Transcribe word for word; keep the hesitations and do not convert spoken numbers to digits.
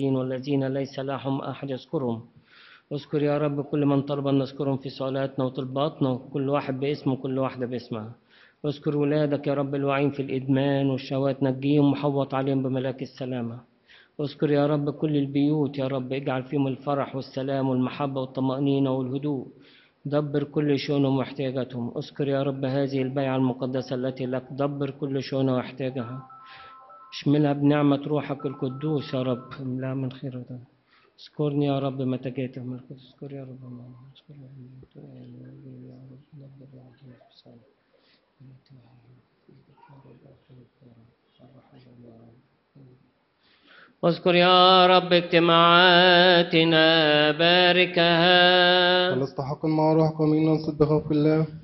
والذين ليس لهم أحد يذكرهم. اذكر يا رب كل من طلب أن نذكرهم في سؤالاتنا وطلباتنا، كل واحد باسمه وكل واحدة باسمها. اذكر ولادك يا رب الواعين في الإدمان والشهوات، نجيهم وحوط عليهم بملاك السلامة. اذكر يا رب كل البيوت يا رب، اجعل فيهم الفرح والسلام والمحبة والطمأنينة والهدوء. دبر كل شؤونهم واحتياجاتهم. اذكر يا رب هذه البيعة المقدسة التي لك، دبر كل شؤونها واحتياجها. اشملها بنعمة روحك القدوس يا رب، املأها من خير ده. اذكرني يا رب متى جئت من القدس. اذكر يا رب اذكر يا رب. واذكر يا رب اجتماعاتنا، باركها. فنستحق مع روحك ومنا نصد بخوف الله.